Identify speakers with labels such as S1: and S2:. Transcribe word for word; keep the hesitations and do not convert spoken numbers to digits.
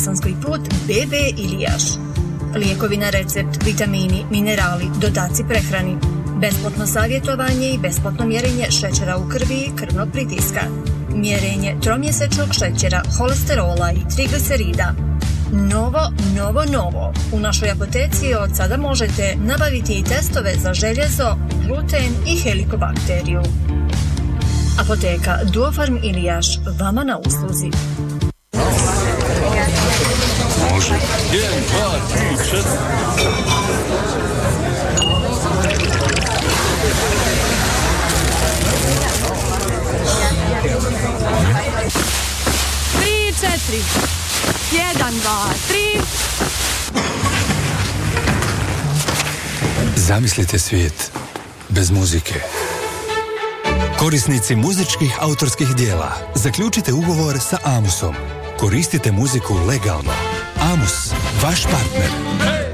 S1: Bosanski put B B Ilijaš. Lijekovi na recept, vitamini, minerali, dodaci prehrani, besplatno savjetovanje i besplatno mjerenje šećera u krvi i krvnog pritiska, mjerenje tromjesečnog šećera, holesterola i triglicerida. Novo, novo, novo. U našoj apoteci od sada možete nabaviti i testove za željezo, gluten i helikobakteriju. Apoteka Duofarm Ilijaš, vama na usluzi.
S2: Može. jedan, dva, tri, četiri.
S3: Tri, četiri. Jedan, dva, tri.
S4: Zamislite svijet bez muzike. Korisnici muzičkih autorskih dijela, zaključite ugovor sa Amusom. Koristite muziku legalno. Amus, vaš partner.